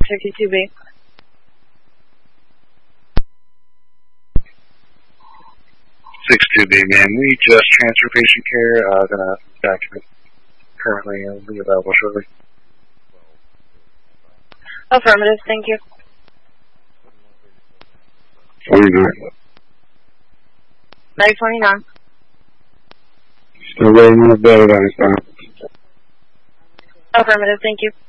62B. 62B, ma'am. We just transfer patient care. Gonna document currently and be available shortly. Affirmative, thank you. 29. 929. Still waiting on a bed at Einstein. Affirmative, thank you.